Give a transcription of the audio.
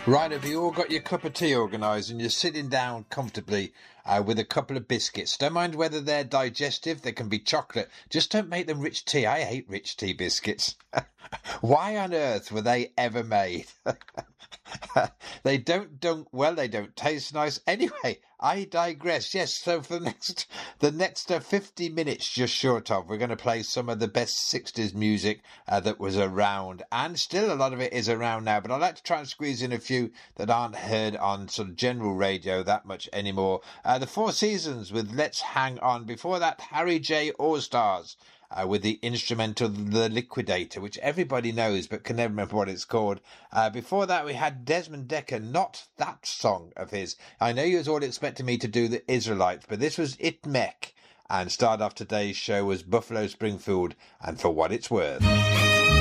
Right, have you all got your cup of tea organised and you're sitting down comfortably with a couple of biscuits? Don't mind whether they're digestive, they can be chocolate. Just don't make them rich tea. I hate rich tea biscuits. Why on earth were they ever made? They don't dunk well, they don't taste nice. Anyway, I digress. Yes, so for the next 50 minutes just short of, we're going to play some of the best 60s music that was around, and still a lot of it is around now, but I'd like to try and squeeze in a few that aren't heard on sort of general radio that much anymore. The Four Seasons with Let's Hang On. Before that, Harry J. All-Stars with the instrumental The Liquidator, which everybody knows but can never remember what it's called. Before that, we had Desmond Dekker, Not That Song of his. I know you was all expecting me to do the Israelites, but this was Itmec. And start off today's show was Buffalo Springfield and For What It's Worth.